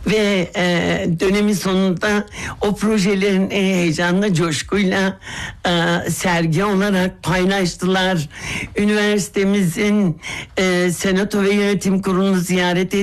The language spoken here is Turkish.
ve dönemin sonunda o projelerin heyecanla, coşkuyla sergi olarak paylaştılar. Üniversitemizin Senato ve Yönetim Kurulu'nu ziyaret